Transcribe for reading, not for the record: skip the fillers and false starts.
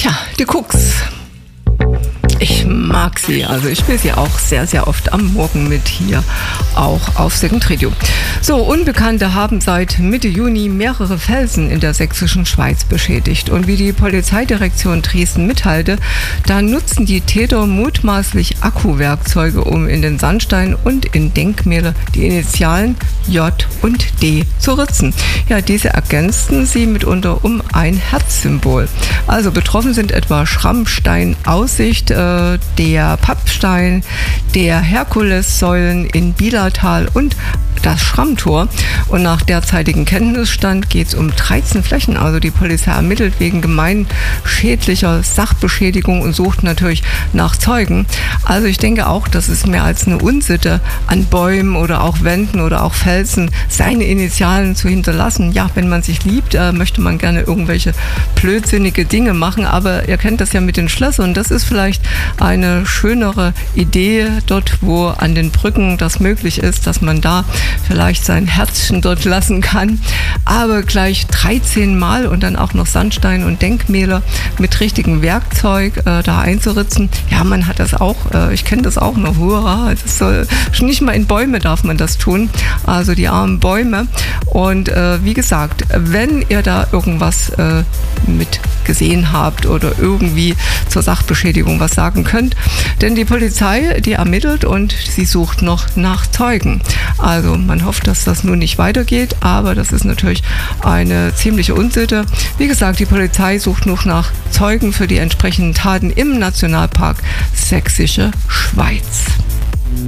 Tja, die Cooks. Ich mag sie, also ich spiele sie auch sehr, sehr oft am Morgen mit hier, auch auf Second Radio. So, Unbekannte haben seit Mitte Juni mehrere Felsen in der sächsischen Schweiz beschädigt. Und wie die Polizeidirektion Dresden mitteilte, da nutzen die Täter mutmaßlich Akkuwerkzeuge, um in den Sandstein und in Denkmäler die Initialen J und D zu ritzen. Ja, diese ergänzten sie mitunter um ein Herzsymbol. Also betroffen sind etwa Schrammstein Aussicht, der Pappstein, der Herkulessäulen in Bielertal und das Schrammtor. Und nach derzeitigem Kenntnisstand geht es um 13 Flächen. Also die Polizei ermittelt wegen gemeinschädlicher Sachbeschädigung und sucht natürlich nach Zeugen. Also ich denke auch, das ist mehr als eine Unsitte, an Bäumen oder auch Wänden oder auch Felsen seine Initialen zu hinterlassen. Ja, wenn man sich liebt, möchte man gerne irgendwelche blödsinnige Dinge machen. Aber ihr kennt das ja mit den Schlössern. Das ist vielleicht eine schönere Idee dort, wo an den Brücken das möglich ist, dass man da vielleicht sein Herzchen dort lassen kann, aber gleich 13 Mal und dann auch noch Sandstein und Denkmäler mit richtigem Werkzeug da einzuritzen. Ja, man hat das auch, ich kenne das auch noch, hurra, das soll, nicht mal in Bäume darf man das tun, also die armen Bäume. Und wie gesagt, wenn ihr da irgendwas mit gesehen habt oder irgendwie zur Sachbeschädigung was sagen könnt, denn die Polizei, die ermittelt und sie sucht noch nach Zeugen. Also man hofft, dass das nun nicht weitergeht, aber das ist natürlich eine ziemliche Unsitte. Wie gesagt, die Polizei sucht noch nach Zeugen für die entsprechenden Taten im Nationalpark Sächsische Schweiz.